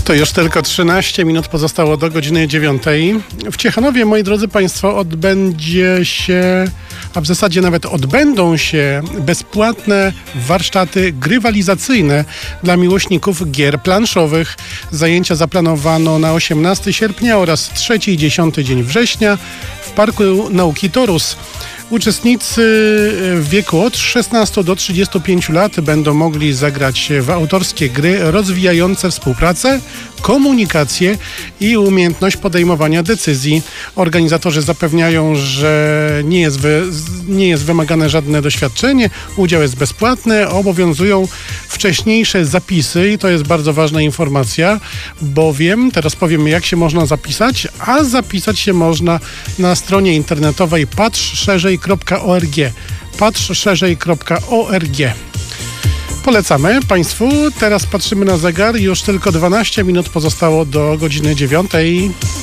To już tylko 13 minut pozostało do godziny 9. W Ciechanowie, moi drodzy Państwo, odbędzie się, a w zasadzie nawet odbędą się bezpłatne warsztaty grywalizacyjne dla miłośników gier planszowych. Zajęcia zaplanowano na 18 sierpnia oraz 3 i 10 dzień września w Parku Nauki Torus. Uczestnicy w wieku od 16 do 35 lat będą mogli zagrać w autorskie gry rozwijające współpracę, komunikację i umiejętność podejmowania decyzji. Organizatorzy zapewniają, że nie jest wymagane żadne doświadczenie, udział jest bezpłatny, obowiązują wcześniejsze zapisy i to jest bardzo ważna informacja, bowiem teraz powiemy, jak się można zapisać, a zapisać się można na stronie internetowej patrzszerzej.org. patrzszerzej.org. Polecamy Państwu. Teraz patrzymy na zegar. Już tylko 12 minut pozostało do godziny 9.